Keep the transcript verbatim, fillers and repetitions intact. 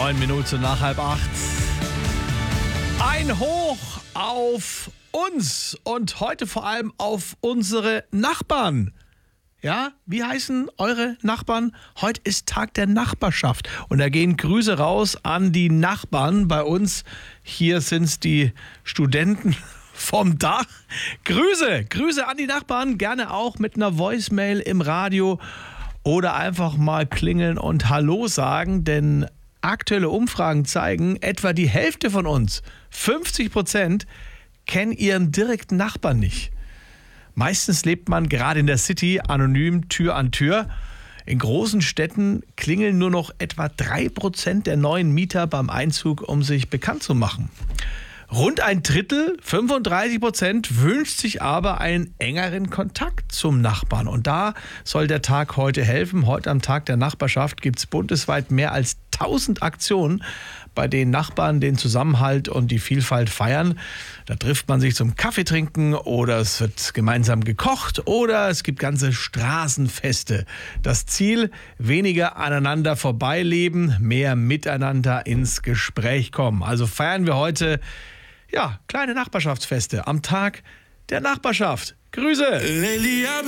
Neun Minuten nach halb acht. Ein Hoch auf uns und heute vor allem auf unsere Nachbarn. Ja, wie heißen eure Nachbarn? Heute ist Tag der Nachbarschaft und da gehen Grüße raus an die Nachbarn. Bei uns hier sind es die Studenten vom Dach. Grüße, Grüße an die Nachbarn, gerne auch mit einer Voicemail im Radio oder einfach mal klingeln und Hallo sagen, denn aktuelle Umfragen zeigen, etwa die Hälfte von uns, fünfzig Prozent, kennen ihren direkten Nachbarn nicht. Meistens lebt man gerade in der City anonym Tür an Tür. In großen Städten klingeln nur noch etwa drei Prozent der neuen Mieter beim Einzug, um sich bekannt zu machen. Rund ein Drittel, fünfunddreißig Prozent, wünscht sich aber einen engeren Kontakt zum Nachbarn. Und da soll der Tag heute helfen. Heute am Tag der Nachbarschaft gibt es bundesweit mehr als tausend Aktionen, bei denen Nachbarn den Zusammenhalt und die Vielfalt feiern. Da trifft man sich zum Kaffee trinken oder es wird gemeinsam gekocht oder es gibt ganze Straßenfeste. Das Ziel, weniger aneinander vorbeileben, mehr miteinander ins Gespräch kommen. Also feiern wir heute ja, kleine Nachbarschaftsfeste am Tag der Nachbarschaft. Grüße!